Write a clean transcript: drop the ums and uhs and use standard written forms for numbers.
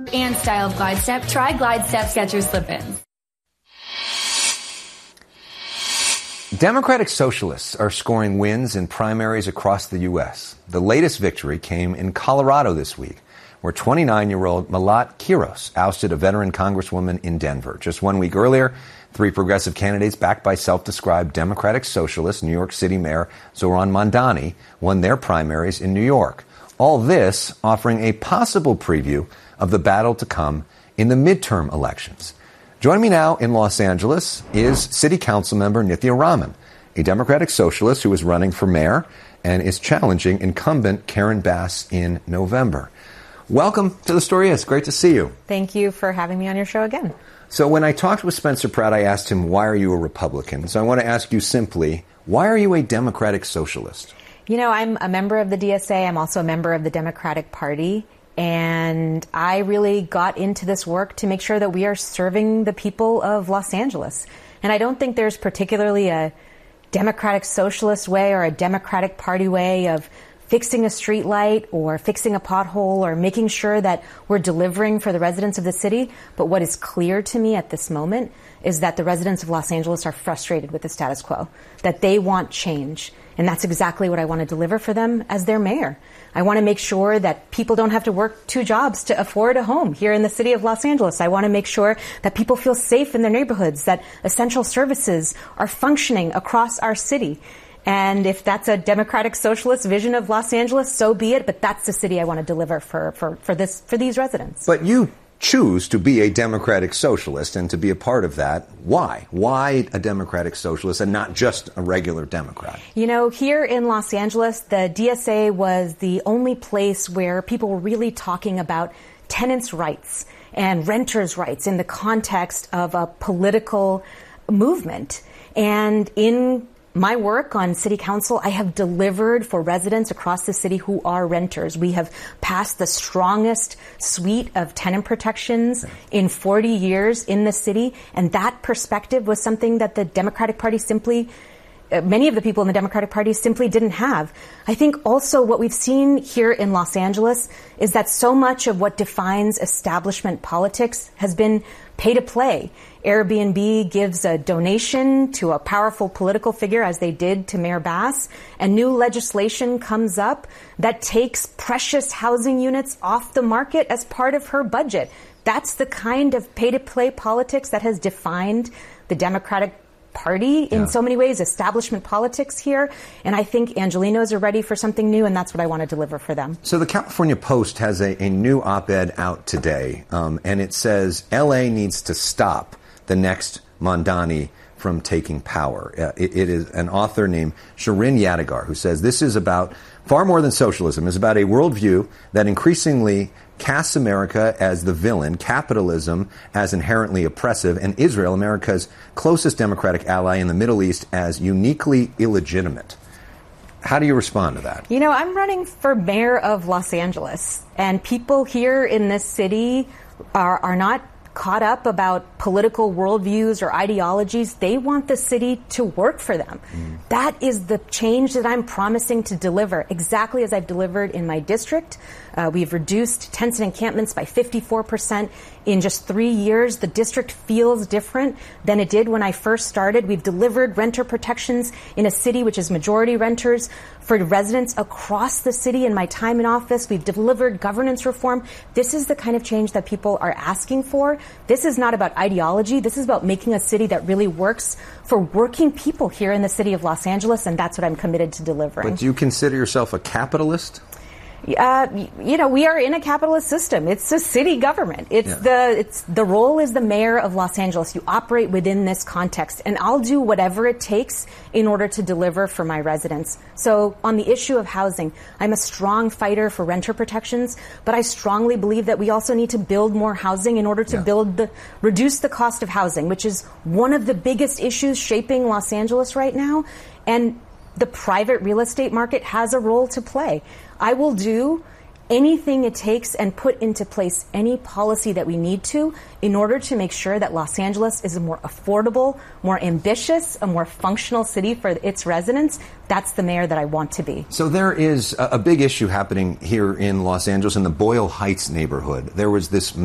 And style of Glide Step, try Glide Step Skechers slip-ins. Democratic Socialists are scoring wins in primaries across the U.S. The latest victory came in Colorado this week, where 29-year-old Malat Quiros ousted a veteran congresswoman in Denver. Just 1 week earlier, three progressive candidates backed by self-described Democratic Socialist New York City Mayor Zohran Mamdani won their primaries in New York. All this offering a possible preview of the battle to come in the midterm elections. Joining me now in Los Angeles is City Council member Nithya Raman, a Democratic Socialist who is running for mayor and is challenging incumbent Karen Bass in November. Welcome to The Story Is. Great to see you. Thank you for having me on your show again. So when I talked with Spencer Pratt, I asked him, why are you a Republican? So I want to ask you simply, why are you a Democratic Socialist? You know, I'm a member of the DSA. I'm also a member of the Democratic Party. And I really got into this work to make sure that we are serving the people of Los Angeles. And I don't think there's particularly a Democratic Socialist way or a Democratic Party way of fixing a street light or fixing a pothole or making sure that we're delivering for the residents of the city. But what is clear to me at this moment is that the residents of Los Angeles are frustrated with the status quo, that they want change. And that's exactly what I want to deliver for them as their mayor. I want to make sure that people don't have to work two jobs to afford a home here in the city of Los Angeles. I want to make sure that people feel safe in their neighborhoods, that essential services are functioning across our city. And if that's a Democratic Socialist vision of Los Angeles, so be it. But that's the city I want to deliver for these residents. But you choose to be a Democratic Socialist and to be a part of that. Why? Why a Democratic Socialist and not just a regular Democrat? You know, here in Los Angeles, the DSA was the only place where people were really talking about tenants' rights and renters' rights in the context of a political movement. And in my work on city council, I have delivered for residents across the city who are renters. We have passed the strongest suite of tenant protections in 40 years in the city. And that perspective was something that the Democratic Party many of the people in the Democratic Party simply didn't have. I think also what we've seen here in Los Angeles is that so much of what defines establishment politics has been pay to play. Airbnb gives a donation to a powerful political figure, as they did to Mayor Bass, and new legislation comes up that takes precious housing units off the market as part of her budget. That's the kind of pay to play politics that has defined the Democratic Party in so many ways, establishment politics here. And I think Angelenos are ready for something new, and that's what I want to deliver for them. So the California Post has a new op-ed out today, and it says L.A. needs to stop the next Mamdani from taking power. It is an author named Shirin Yadigar who says this is about far more than socialism. It's about a worldview that increasingly casts America as the villain, capitalism as inherently oppressive, and Israel, America's closest democratic ally in the Middle East, as uniquely illegitimate. How do you respond to that? You know, I'm running for mayor of Los Angeles, and people here in this city are not caught up about political worldviews or ideologies. They want the city to work for them. That is the change that I'm promising to deliver, exactly as I've delivered in my district. We've reduced tents and encampments by 54%. In just 3 years, the district feels different than it did when I first started. We've delivered renter protections in a city which is majority renters for residents across the city. In my time in office, we've delivered governance reform. This is the kind of change that people are asking for. This is not about ideology. This is about making a city that really works for working people here in the city of Los Angeles, and that's what I'm committed to delivering. But do you consider yourself a capitalist? You know, we are in a capitalist system. It's a city government. The role is the mayor of Los Angeles. You operate within this context, and I'll do whatever it takes in order to deliver for my residents. So on the issue of housing, I'm a strong fighter for renter protections, but I strongly believe that we also need to build more housing in order to reduce the cost of housing, which is one of the biggest issues shaping Los Angeles right now. And the private real estate market has a role to play. I will do anything it takes and put into place any policy that we need to in order to make sure that Los Angeles is a more affordable, more ambitious, a more functional city for its residents. That's the mayor that I want to be. So there is a big issue happening here in Los Angeles in the Boyle Heights neighborhood. There was this